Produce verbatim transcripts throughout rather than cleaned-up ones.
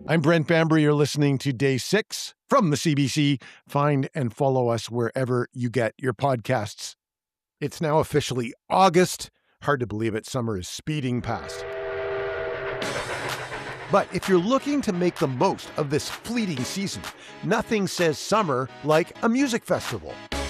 I'm Brent Bambury. You're listening to Day Six from the C B C. Find and follow us wherever you get your podcasts. It's now officially August. Hard to believe it. Summer is speeding past. But if you're looking to make the most of this fleeting season, nothing says summer like a music festival.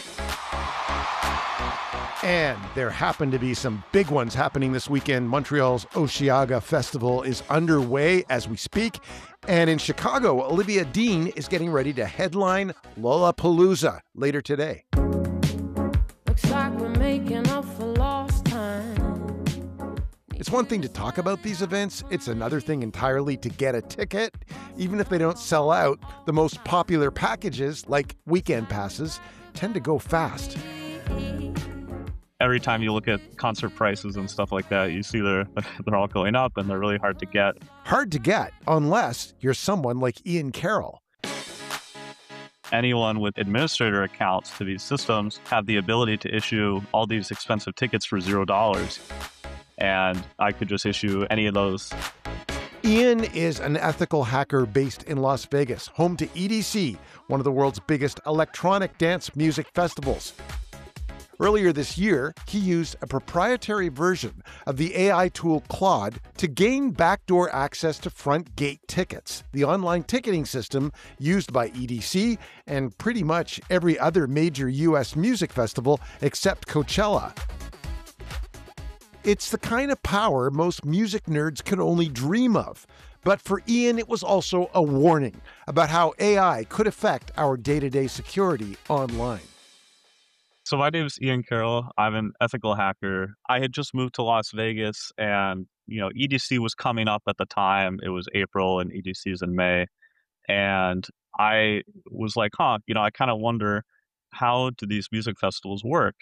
And there happen to be some big ones happening this weekend. Montreal's Osheaga Festival is underway as we speak. And in Chicago, Olivia Dean is getting ready to headline Lollapalooza later today. Looks like we're making up for lost time. It's one thing to talk about these events. It's another thing entirely to get a ticket. Even if they don't sell out, the most popular packages, like weekend passes, tend to go fast. Every time you look at concert prices and stuff like that, you see they're they're all going up and they're really hard to get. Hard to get unless you're someone like Ian Carroll. Anyone with administrator accounts to these systems have the ability to issue all these expensive tickets for zero dollars. And I could just issue any of those. Ian is an ethical hacker based in Las Vegas, home to E D C, one of the world's biggest electronic dance music festivals. Earlier this year, he used a proprietary version of the A I tool Claude to gain backdoor access to Front Gate Tickets, the online ticketing system used by E D C and pretty much every other major U S music festival except Coachella. It's the kind of power most music nerds can only dream of. But for Ian, it was also a warning about how A I could affect our day-to-day security online. So my name is Ian Carroll. I'm an ethical hacker. I had just moved to Las Vegas and, you know, E D C was coming up at the time. It was April and E D C is in May. And I was like, huh, you know, I kind of wonder, how do these music festivals work?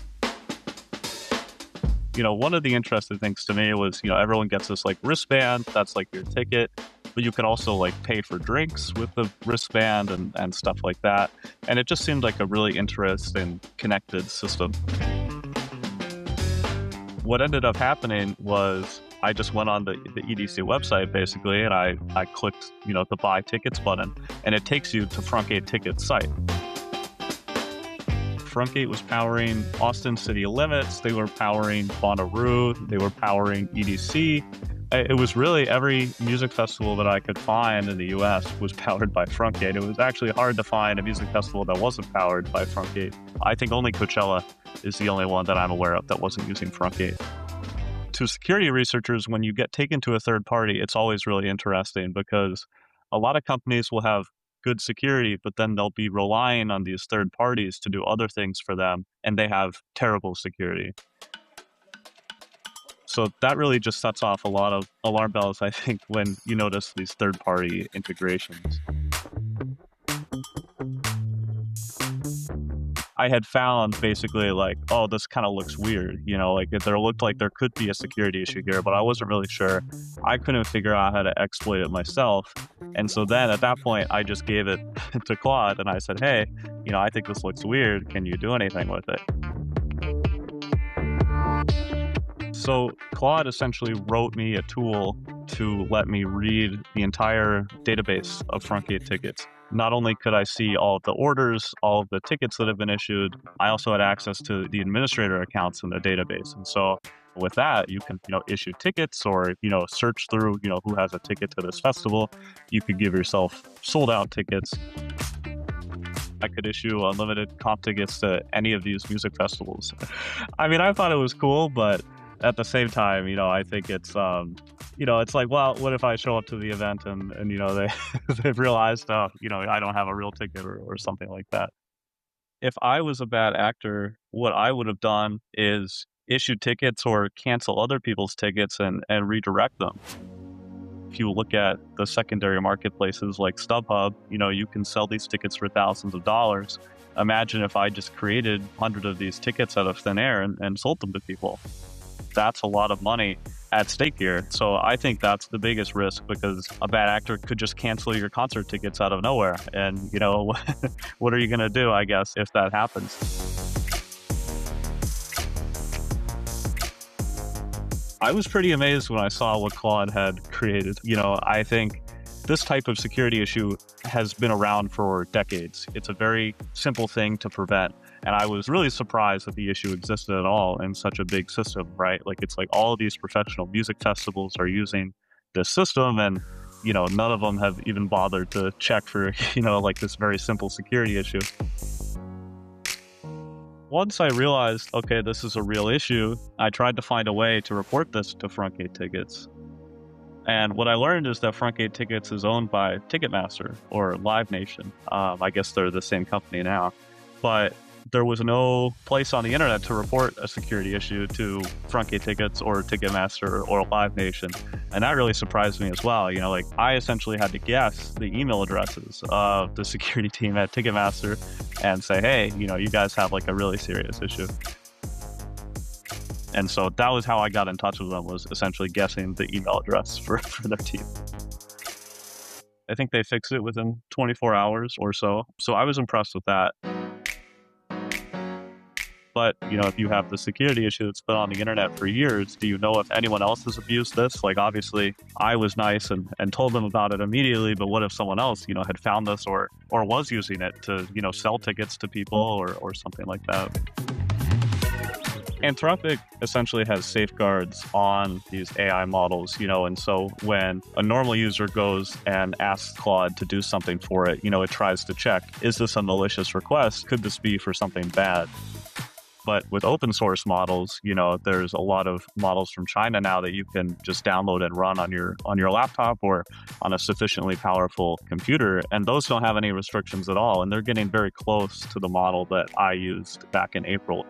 You know, one of the interesting things to me was, you know, everyone gets this like wristband. That's like your ticket. But you could also like pay for drinks with the wristband and, and stuff like that. And it just seemed like a really interesting connected system. What ended up happening was I just went on the, the E D C website basically, and I, I clicked, you know, the buy tickets button, and it takes you to Frontgate Tickets site. Frontgate was powering Austin City Limits. They were powering Bonnaroo. They were powering E D C. It was really every music festival that I could find in the U S was powered by Frontgate. It was actually hard to find a music festival that wasn't powered by Frontgate. I think only Coachella is the only one that I'm aware of that wasn't using Frontgate. To security researchers, when you get taken to a third party, it's always really interesting because a lot of companies will have good security, but then they'll be relying on these third parties to do other things for them, and they have terrible security. So that really just sets off a lot of alarm bells, I think, when you notice these third-party integrations. I had found basically like, oh, this kind of looks weird. You know, like if there looked like there could be a security issue here, but I wasn't really sure. I couldn't figure out how to exploit it myself. And so then at that point, I just gave it to Claude and I said, hey, you know, I think this looks weird. Can you do anything with it? So Claude essentially wrote me a tool to let me read the entire database of Frontgate tickets. Not only could I see all of the orders, all of the tickets that have been issued, I also had access to the administrator accounts in the database. And so with that, you can, you know, issue tickets or, you know, search through, you know, who has a ticket to this festival. You could give yourself sold out tickets. I could issue unlimited comp tickets to any of these music festivals. I mean, I thought it was cool, but at the same time, you know, I think it's, um, you know, it's like, well, what if I show up to the event and, and you know, they, they've realized, uh, you know, I don't have a real ticket or, or something like that. If I was a bad actor, what I would have done is issue tickets or cancel other people's tickets and, and redirect them. If you look at the secondary marketplaces like StubHub, you know, you can sell these tickets for thousands of dollars. Imagine if I just created a hundred of these tickets out of thin air and, and sold them to people. That's a lot of money at stake here. So I think that's the biggest risk, because a bad actor could just cancel your concert tickets out of nowhere. And, you know, what are you going to do, I guess, if that happens? I was pretty amazed when I saw what Claude had created. You know, I think This type of security issue has been around for decades. It's a very simple thing to prevent. And I was really surprised that the issue existed at all in such a big system, right? Like, it's like all of these professional music festivals are using this system, and, you know, none of them have even bothered to check for, you know, like this very simple security issue. Once I realized, okay, this is a real issue, I tried to find a way to report this to Frontgate Tickets. And what I learned is that Frontgate Tickets is owned by Ticketmaster or Live Nation. Um, I guess they're the same company now. But there was no place on the internet to report a security issue to Frontgate Tickets or Ticketmaster or Live Nation. And that really surprised me as well. You know, like, I essentially had to guess the email addresses of the security team at Ticketmaster and say, hey, you know, you guys have like a really serious issue. And so that was how I got in touch with them, was essentially guessing the email address for, for their team. I think they fixed it within twenty-four hours or so. So I was impressed with that. But, you know, if you have the security issue that's been on the internet for years, do you know if anyone else has abused this? Like, obviously, I was nice and, and told them about it immediately, but what if someone else, you know, had found this or or was using it to, you know, sell tickets to people or, or something like that? Anthropic essentially has safeguards on these A I models, you know, and so when a normal user goes and asks Claude to do something for it, you know, it tries to check, is this a malicious request? Could this be for something bad? But with open source models, you know, there's a lot of models from China now that you can just download and run on your on your laptop or on a sufficiently powerful computer, and those don't have any restrictions at all, and they're getting very close to the model that I used back in April.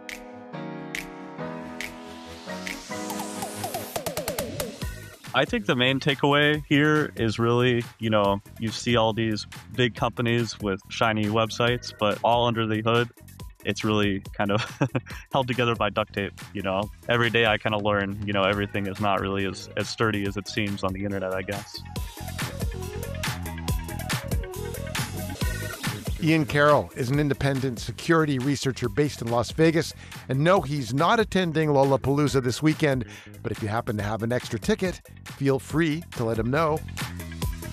I think the main takeaway here is really, you know, you see all these big companies with shiny websites, but all under the hood, it's really kind of held together by duct tape, you know. Every day I kind of learn, you know, everything is not really as, as sturdy as it seems on the internet, I guess. Ian Carroll is an independent security researcher based in Las Vegas. And no, he's not attending Lollapalooza this weekend. But if you happen to have an extra ticket, feel free to let him know.